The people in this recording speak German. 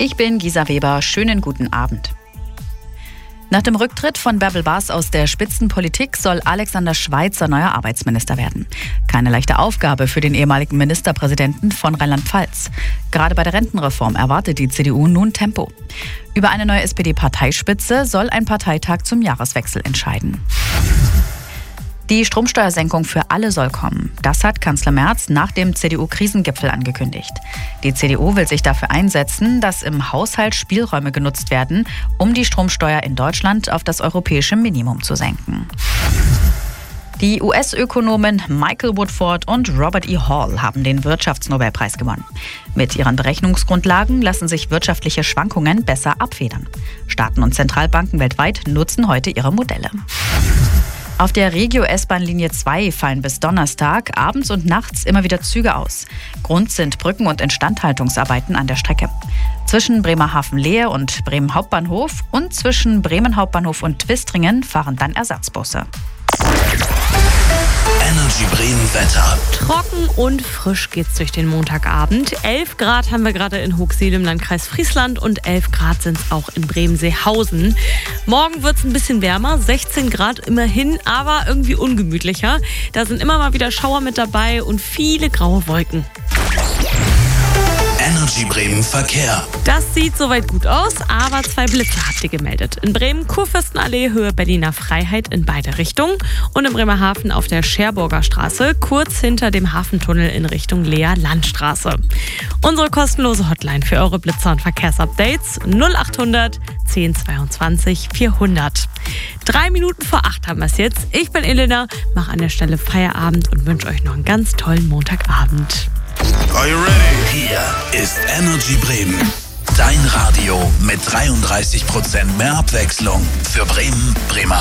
Ich bin Gisa Weber. Schönen guten Abend. Nach dem Rücktritt von Bärbel Bas aus der Spitzenpolitik soll Alexander Schweitzer neuer Arbeitsminister werden. Keine leichte Aufgabe für den ehemaligen Ministerpräsidenten von Rheinland-Pfalz. Gerade bei der Rentenreform erwartet die CDU nun Tempo. Über eine neue SPD-Parteispitze soll ein Parteitag zum Jahreswechsel entscheiden. Die Stromsteuersenkung für alle soll kommen. Das hat Kanzler Merz nach dem CDU-Krisengipfel angekündigt. Die CDU will sich dafür einsetzen, dass im Haushalt Spielräume genutzt werden, um die Stromsteuer in Deutschland auf das europäische Minimum zu senken. Die US-Ökonomen Michael Woodford und Robert E. Hall haben den Wirtschaftsnobelpreis gewonnen. Mit ihren Berechnungsgrundlagen lassen sich wirtschaftliche Schwankungen besser abfedern. Staaten und Zentralbanken weltweit nutzen heute ihre Modelle. Auf der Regio-S-Bahn-Linie 2 fallen bis Donnerstag abends und nachts immer wieder Züge aus. Grund sind Brücken- und Instandhaltungsarbeiten an der Strecke. Zwischen Bremerhaven-Lehe und Bremen Hauptbahnhof und zwischen Bremen Hauptbahnhof und Twistringen fahren dann Ersatzbusse. Energy Bremen Wetter. Trocken und frisch geht's durch den Montagabend. 11 Grad haben wir gerade in Hochsiel im Landkreis Friesland und 11 Grad sind es auch in Bremen-Seehausen. Morgen wird's ein bisschen wärmer, 16 Grad immerhin, aber irgendwie ungemütlicher. Da sind immer mal wieder Schauer mit dabei und viele graue Wolken. Energy Bremen Verkehr. Das sieht soweit gut aus, aber 2 Blitze habt ihr gemeldet. In Bremen Kurfürstenallee, Höhe Berliner Freiheit in beide Richtungen und in Bremerhaven auf der Scherburger Straße, kurz hinter dem Hafentunnel in Richtung Leer Landstraße. Unsere kostenlose Hotline für eure Blitzer und Verkehrsupdates 0800 1022 400. 3 Minuten vor 8 haben wir es jetzt. Ich bin Elena, mache an der Stelle Feierabend und wünsche euch noch einen ganz tollen Montagabend. Are you ready? Hier ist Energy Bremen. Dein Radio mit 33% mehr Abwechslung für Bremen, Bremerhaven.